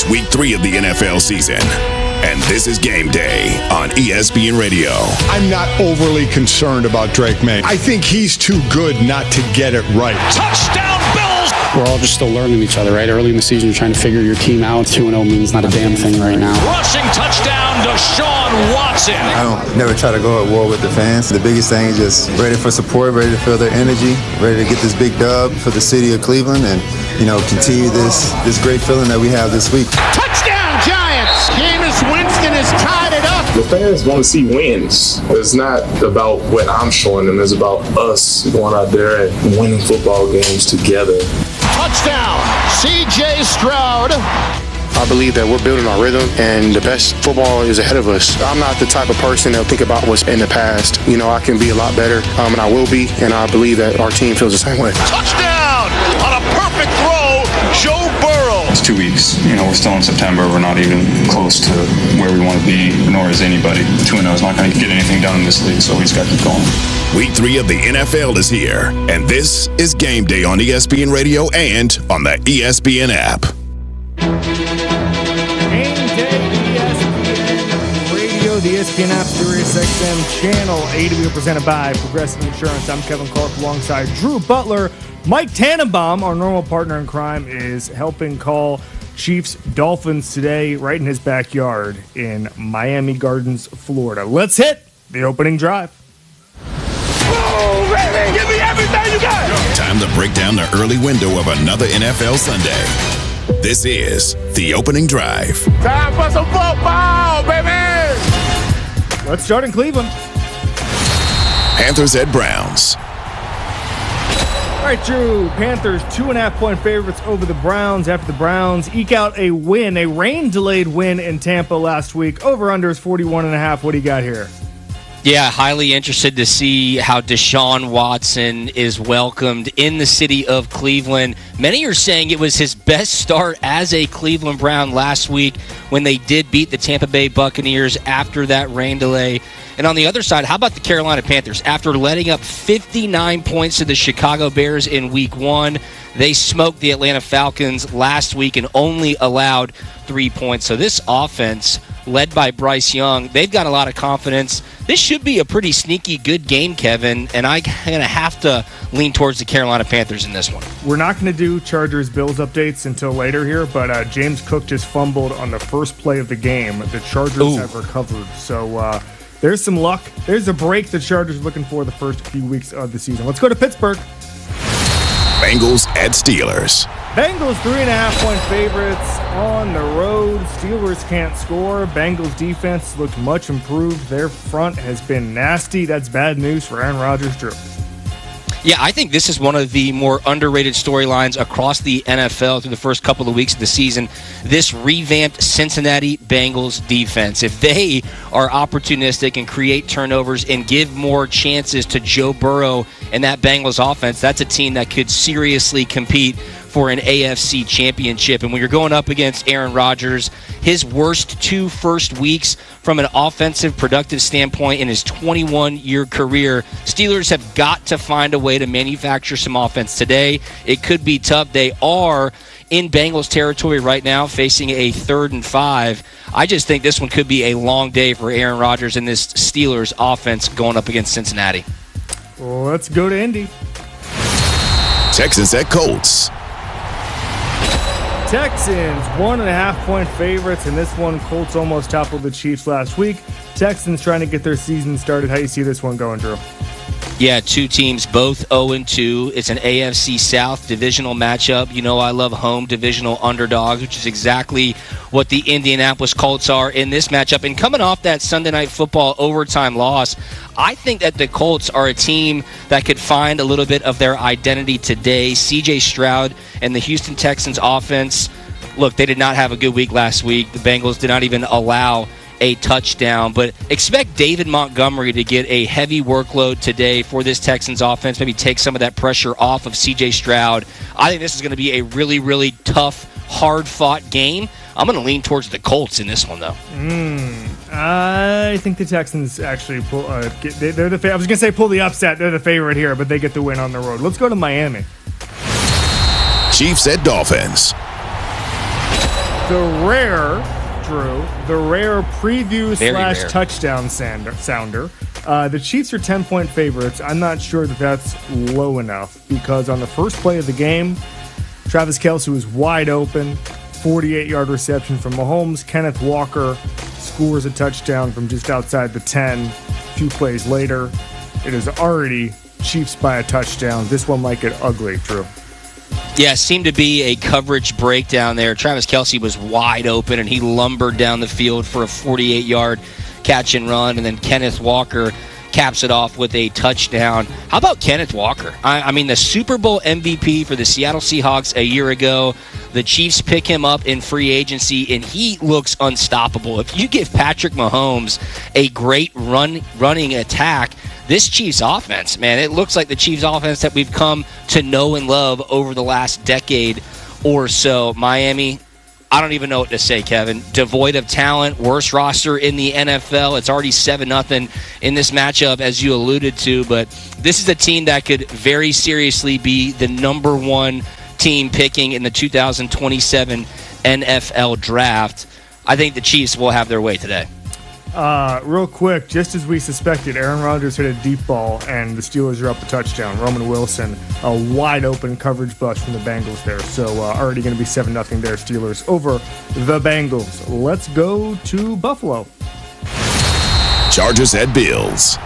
It's week 3 of the NFL season, and this is Game Day on ESPN Radio. I'm not overly concerned about Drake May. I think he's too good not to get it right. Touchdown, Bills! We're all just still learning each other, right? Early in the season, you're trying to figure your team out. 2-0 means not a damn thing right now. Rushing touchdown, Deshaun Watson. I don't never try to go at war with the fans. The biggest thing is just ready for support, ready to feel their energy, ready to get this big dub for the city of Cleveland and, continue this great feeling that we have this week. Touchdown, Giants! Jameis Winston has tied it up. The fans want to see wins. It's not about what I'm showing them. It's about us going out there and winning football games together. Touchdown, C.J. Stroud. I believe that we're building our rhythm, and the best football is ahead of us. I'm not the type of person that'll think about what's in the past. I can be a lot better, and I will be, and I believe that our team feels the same way. Touchdown! On a perfect throw, Joe Burrow. It's 2 weeks. We're still in September. We're not even close to where we want to be, nor is anybody. 2-0 is not going to get anything done in this league, so we just got to keep going. Week 3 of the NFL is here, and this is Game Day on ESPN Radio and on the ESPN app. Game Day, ESPN Radio, the ESPN app, SiriusXM Channel 80, presented by Progressive Insurance. I'm Kevin Clark alongside Drew Butler. Mike Tannenbaum, our normal partner in crime, is helping call Chiefs Dolphins today right in his backyard in Miami Gardens, Florida. Let's hit the opening drive. Oh, baby, give me everything you got. Time to break down the early window of another NFL Sunday. This is the opening drive. Time for some football, baby. Let's start in Cleveland. Panthers at Browns. All right, Drew. Panthers 2.5-point favorites over the Browns after the Browns eke out a win, a rain-delayed win in Tampa last week. Over-under is 41.5. What do you got here? Yeah, highly interested to see how Deshaun Watson is welcomed in the city of Cleveland. Many are saying it was his best start as a Cleveland Brown last week when they did beat the Tampa Bay Buccaneers after that rain delay. And on the other side, how about the Carolina Panthers? After letting up 59 points to the Chicago Bears in Week 1, they smoked the Atlanta Falcons last week and only allowed 3 points. So this offense, led by Bryce Young, they've got a lot of confidence. This should be a pretty sneaky good game, Kevin, and I'm going to have to lean towards the Carolina Panthers in this one. We're not going to do Chargers-Bills updates until later here, but James Cook just fumbled on the first play of the game. The Chargers have recovered, so there's some luck. There's a break the Chargers are looking for the first few weeks of the season. Let's go to Pittsburgh. Bengals at Steelers. Bengals 3.5-point favorites on the road. Steelers can't score. Bengals defense looked much improved. Their front has been nasty. That's bad news for Aaron Rodgers, Drew. Yeah, I think this is one of the more underrated storylines across the NFL through the first couple of weeks of the season. This revamped Cincinnati Bengals defense. If they are opportunistic and create turnovers and give more chances to Joe Burrow and that Bengals offense, that's a team that could seriously compete for an AFC championship. And when you're going up against Aaron Rodgers, his worst 2 first weeks from an offensive productive standpoint in his 21-year career, Steelers have got to find a way to manufacture some offense today. It could be tough. They are in Bengals territory right now, facing a 3rd and 5. I just think this one could be a long day for Aaron Rodgers and this Steelers offense going up against Cincinnati. Let's go to Indy. Texans at Colts. Texans 1.5-point favorites in this one. Colts almost toppled the Chiefs last week. Texans trying to get their season started. How do you see this one going, Drew? Yeah, two teams, both 0-2. It's an AFC South divisional matchup. You know I love home divisional underdogs, which is exactly what the Indianapolis Colts are in this matchup. And coming off that Sunday Night Football overtime loss, I think that the Colts are a team that could find a little bit of their identity today. C.J. Stroud and the Houston Texans offense, look, they did not have a good week last week. The Bengals did not even allow a touchdown, but expect David Montgomery to get a heavy workload today for this Texans offense, maybe take some of that pressure off of C.J. Stroud. I think this is going to be a really, really tough, hard-fought game. I'm going to lean towards the Colts in this one, though. I think the Texans actually pull. They're the. I was going to say pull the upset. They're the favorite here, but they get the win on the road. Let's go to Miami. Chiefs at Dolphins. the rare preview Very / rare. touchdown sounder. The Chiefs are 10-point favorites. I'm not sure that that's low enough because on the first play of the game, Travis Kelce was wide open, 48-yard reception from Mahomes. Kenneth Walker scores a touchdown from just outside the 10. A few plays later, it is already Chiefs by a touchdown. This one might get ugly, Drew. Yeah, it seemed to be a coverage breakdown there. Travis Kelce was wide open, and he lumbered down the field for a 48-yard catch and run, and then Kenneth Walker caps it off with a touchdown. How about Kenneth Walker? I mean, the Super Bowl MVP for the Seattle Seahawks a year ago. The Chiefs pick him up in free agency, and he looks unstoppable. If you give Patrick Mahomes a great running attack, this Chiefs offense, man, it looks like the Chiefs offense that we've come to know and love over the last decade or so. Miami, I don't even know what to say, Kevin. Devoid of talent, worst roster in the NFL. It's already 7-0 in this matchup, as you alluded to, but this is a team that could very seriously be the number one team picking in the 2027 NFL draft. I think the Chiefs will have their way today. Real quick, just as we suspected, Aaron Rodgers hit a deep ball, and the Steelers are up a touchdown. Roman Wilson, a wide-open coverage bust from the Bengals there. So already going to be 7-0 there, Steelers over the Bengals. Let's go to Buffalo. Chargers at Bills.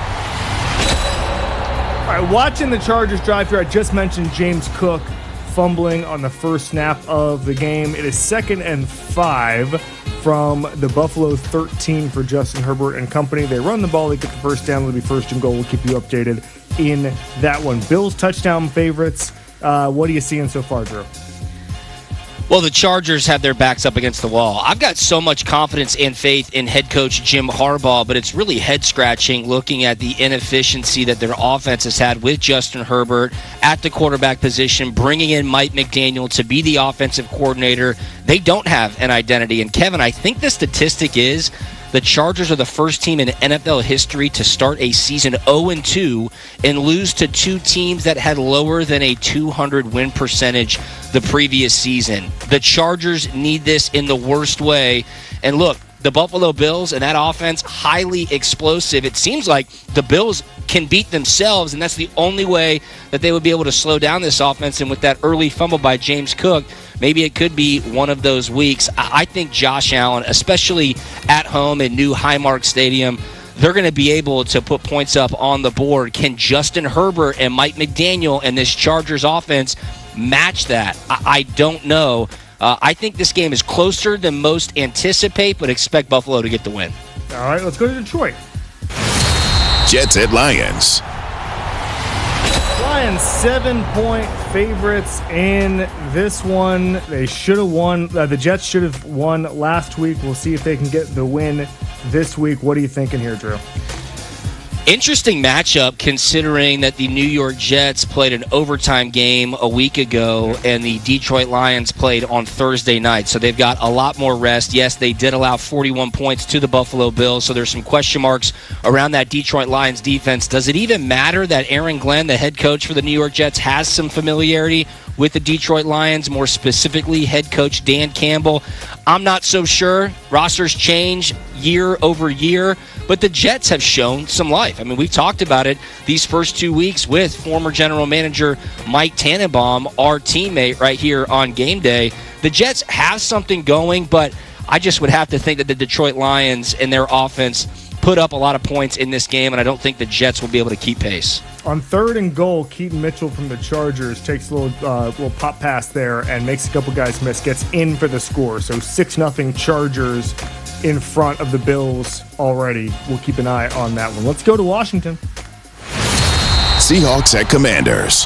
All right, watching the Chargers drive through, I just mentioned James Cook fumbling on the first snap of the game. It is 2nd and 5 from the Buffalo 13 for Justin Herbert and company. They run the ball, they get the first down, it'll be 1st and goal. We'll keep you updated in that one. Bills touchdown favorites. What are you seeing so far, Drew? Well, the Chargers have their backs up against the wall. I've got so much confidence and faith in head coach Jim Harbaugh, but it's really head-scratching looking at the inefficiency that their offense has had with Justin Herbert at the quarterback position, bringing in Mike McDaniel to be the offensive coordinator. They don't have an identity. And, Kevin, I think the statistic is the Chargers are the first team in NFL history to start a season 0-2 and lose to two teams that had lower than a 200 win percentage the previous season. The Chargers need this in the worst way. And look, the Buffalo Bills and that offense, highly explosive. It seems like the Bills can beat themselves, and that's the only way that they would be able to slow down this offense. And with that early fumble by James Cook, maybe it could be one of those weeks. I think Josh Allen, especially at home in new Highmark Stadium, they're going to be able to put points up on the board. Can Justin Herbert and Mike McDaniel and this Chargers offense match that? I don't know. I think this game is closer than most anticipate, but expect Buffalo to get the win. All right, let's go to Detroit. Jets at Lions. Lions 7-point favorites in this one. They should have won. The Jets should have won last week. We'll see if they can get the win this week. What are you thinking here, Drew? Interesting matchup considering that the New York Jets played an overtime game a week ago and the Detroit Lions played on Thursday night. So they've got a lot more rest. Yes, they did allow 41 points to the Buffalo Bills, so there's some question marks around that Detroit Lions defense. Does it even matter that Aaron Glenn, the head coach for the New York Jets, has some familiarity with the Detroit Lions, more specifically head coach Dan Campbell? I'm not so sure. Rosters change year over year, but the Jets have shown some life. I mean, we've talked about it these first 2 weeks with former general manager Mike Tannenbaum, our teammate right here on Game Day. The Jets have something going, but I just would have to think that the Detroit Lions and their offense put up a lot of points in this game, and I don't think the Jets will be able to keep pace. On 3rd and goal, Keaton Mitchell from the Chargers takes a little pop pass there and makes a couple guys miss, gets in for the score. So 6-0 Chargers in front of the Bills already. We'll keep an eye on that one. Let's go to Washington. Seahawks at Commanders.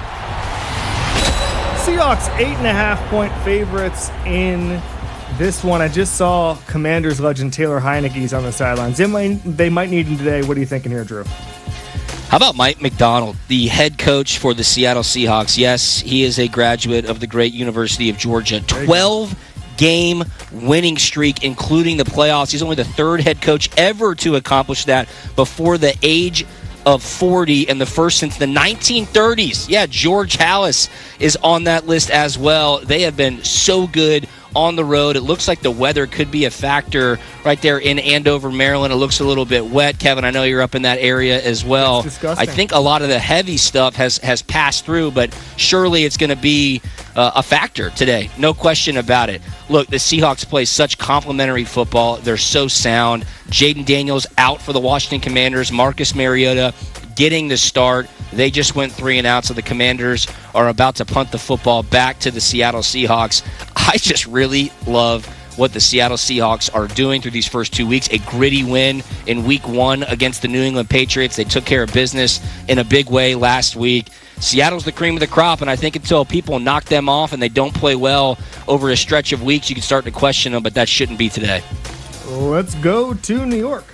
Seahawks 8.5-point favorites in this one. I just saw Commanders legend Taylor Heineke's on the sidelines. They might need him today. What are you thinking here, Drew? How about Mike Macdonald, the head coach for the Seattle Seahawks? Yes, he is a graduate of the great University of Georgia. 12-game winning streak, including the playoffs. He's only the 3rd head coach ever to accomplish that before the age of 40, and the first since the 1930s. Yeah, George Halas is on that list as well. They have been so good on the road. It looks like the weather could be a factor right there in Andover, Maryland. It looks a little bit wet. Kevin, I know you're up in that area as well. It's disgusting. I think a lot of the heavy stuff has passed through, but surely it's going to be a factor today. No question about it. Look, the Seahawks play such complimentary football. They're so sound. Jaden Daniels out for the Washington Commanders. Marcus Mariota getting the start. They just went 3 and out, so the Commanders are about to punt the football back to the Seattle Seahawks. I just really love what the Seattle Seahawks are doing through these first 2 weeks. A gritty win in Week 1 against the New England Patriots. They took care of business in a big way last week. Seattle's the cream of the crop, and I think until people knock them off and they don't play well over a stretch of weeks, you can start to question them, but that shouldn't be today. Let's go to New York.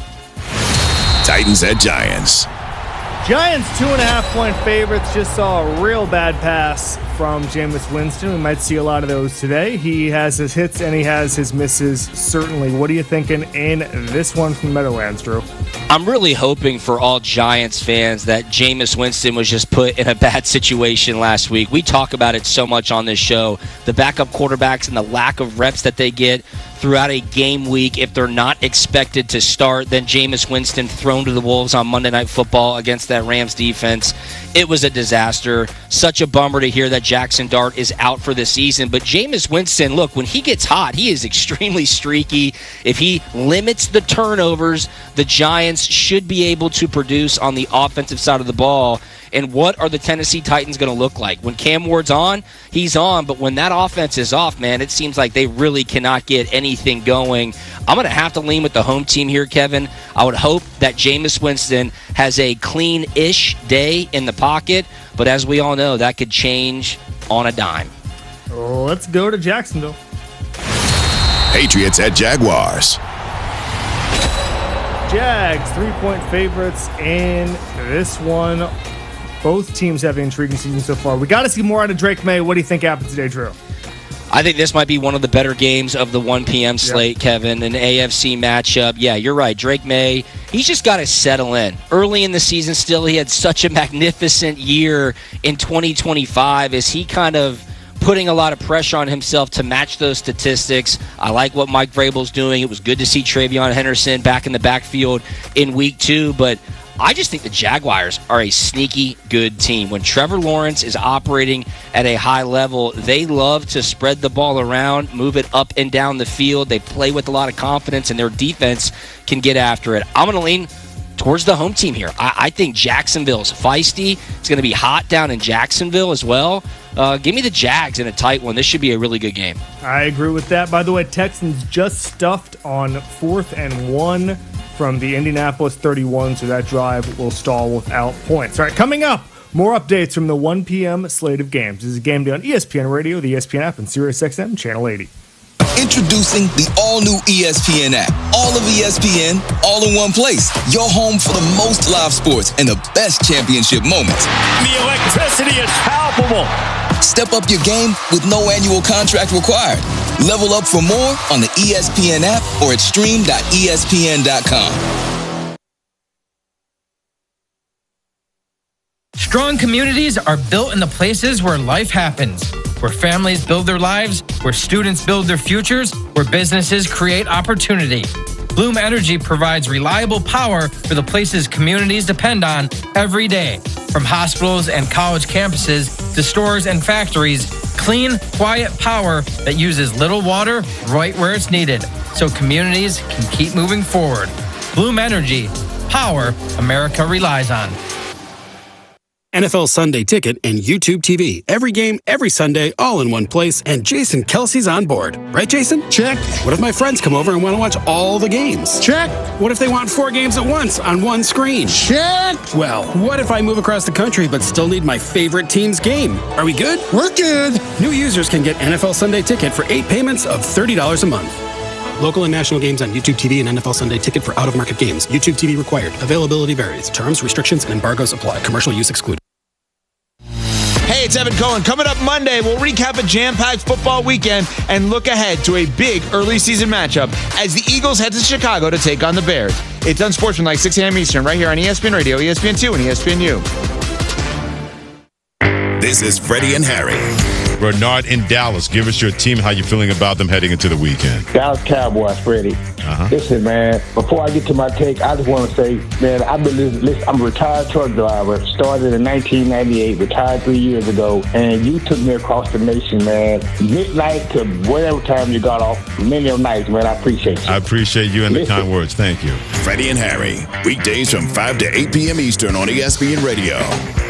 Titans at Giants. Giants 2.5-point favorites. Just saw a real bad pass from Jameis Winston. We might see a lot of those today. He has his hits and he has his misses, certainly. What are you thinking in this one from Meadowlands, Drew? I'm really hoping for all Giants fans that Jameis Winston was just put in a bad situation last week. We talk about it so much on this show. The backup quarterbacks and the lack of reps that they get throughout a game week. If they're not expected to start, then Jameis Winston thrown to the Wolves on Monday Night Football against that Rams defense. It was a disaster. Such a bummer to hear that Jackson Dart is out for the season. But Jameis Winston, look, when he gets hot, he is extremely streaky. If he limits the turnovers, the Giants should be able to produce on the offensive side of the ball. And what are the Tennessee Titans going to look like? When Cam Ward's on, he's on. But when that offense is off, man, it seems like they really cannot get anything going. I'm going to have to lean with the home team here, Kevin. I would hope that Jameis Winston has a clean-ish day in the pocket. But as we all know, that could change on a dime. Let's go to Jacksonville. Patriots at Jaguars. Jags, 3-point favorites in this one. Both teams have an intriguing season so far. We got to see more out of Drake May. What do you think happens today, Drew? I think this might be one of the better games of the 1 p.m. slate, Kevin. An AFC matchup. Yeah, you're right. Drake May, he's just got to settle in. Early in the season still, he had such a magnificent year in 2025 as he kind of putting a lot of pressure on himself to match those statistics. I like what Mike Vrabel's doing. It was good to see Travion Henderson back in the backfield in Week 2, but I just think the Jaguars are a sneaky good team. When Trevor Lawrence is operating at a high level, they love to spread the ball around, move it up and down the field. They play with a lot of confidence, and their defense can get after it. I'm going to lean towards the home team here. I think Jacksonville's feisty. It's going to be hot down in Jacksonville as well. Give me the Jags in a tight one. This should be a really good game. I agree with that. By the way, Texans just stuffed on 4th and 1 from the Indianapolis 31, so that drive will stall without points. All right, coming up, more updates from the 1 p.m. slate of games. This is Game Day on ESPN Radio, the ESPN app, and SiriusXM Channel 80. Introducing the all-new ESPN app. All of ESPN, all in one place. Your home for the most live sports and the best championship moments. The electricity is palpable. Step up your game with no annual contract required. Level up for more on the ESPN app or at stream.espn.com. Strong communities are built in the places where life happens, where families build their lives, where students build their futures, where businesses create opportunity. Bloom Energy provides reliable power for the places communities depend on every day. From hospitals and college campuses to stores and factories, clean, quiet power that uses little water right where it's needed, so communities can keep moving forward. Bloom Energy, power America relies on. NFL Sunday Ticket and YouTube TV. Every game, every Sunday, all in one place, and Jason Kelsey's on board. Right, Jason? Check. What if my friends come over and want to watch all the games? Check. What if they want 4 games at once on one screen? Check. Well, what if I move across the country but still need my favorite team's game? Are we good? We're good. New users can get NFL Sunday Ticket for 8 payments of $30 a month. Local and national games on YouTube TV and NFL Sunday Ticket for out-of-market games. YouTube TV required. Availability varies. Terms, restrictions, and embargoes apply. Commercial use excluded. Hey, it's Evan Cohen. Coming up Monday, we'll recap a jam-packed football weekend and look ahead to a big early season matchup as the Eagles head to Chicago to take on the Bears. It's Unsportsmanlike, 6 a.m. Eastern, right here on ESPN Radio, ESPN2, and ESPNU. This is Freddie and Harry. Bernard in Dallas. Give us your team, how you feeling about them heading into the weekend. Dallas Cowboys, Freddie. Listen, man, before I get to my take, I just want to say, man, I've been listening. I'm a retired truck driver. Started in 1998, retired 3 years ago, and you took me across the nation, man. Midnight to whatever time you got off. Many of nights, man. I appreciate you. I appreciate you and the kind words. Thank you. Freddie and Harry, weekdays from 5 to 8 p.m. Eastern on ESPN Radio.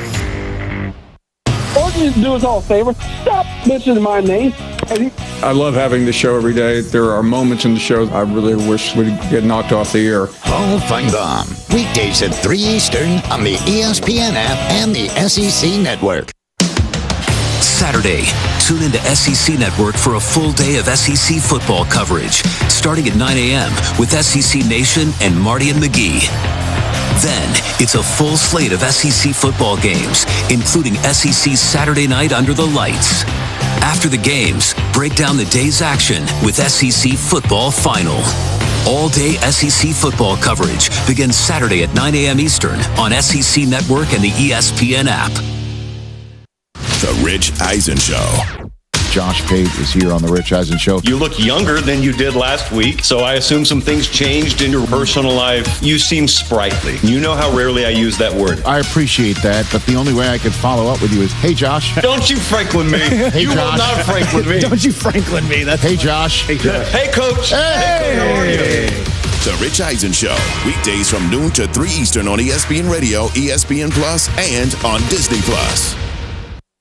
All you need to do us all a favor. Stop mentioning my name. I love having the show every day. There are moments in the show I really wish we'd get knocked off the air. Hall Feinbaum, weekdays at 3 Eastern on the ESPN app and the SEC Network. Saturday, tune into SEC Network for a full day of SEC football coverage, starting at 9 a.m. with SEC Nation and Marty and McGee. Then, it's a full slate of SEC football games, including SEC's Saturday Night Under the Lights. After the games, break down the day's action with SEC Football Final. All-day SEC football coverage begins Saturday at 9 a.m. Eastern on SEC Network and the ESPN app. The Rich Eisen Show. Josh Pate is here on the Rich Eisen Show. You look younger than you did last week, so I assume some things changed in your personal life. You seem sprightly. You know how rarely I use that word. I appreciate that, but the only way I could follow up with you is, hey, Josh. Don't you Franklin me. Hey, you Josh. will not Franklin me. Don't you Franklin me. That's hey, Josh. Hey, Josh. Hey, Coach. Hey. How are you? The Rich Eisen Show, weekdays from noon to 3 Eastern on ESPN Radio, ESPN Plus, and on Disney Plus.